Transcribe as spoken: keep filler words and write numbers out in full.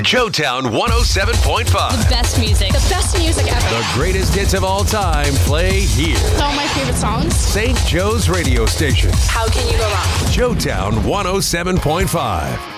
Joetown one oh seven point five. The best music. The best music ever. The greatest hits of all time play here. All my favorite songs. Saint Joe's radio station. How can you go wrong? Joetown one oh seven point five.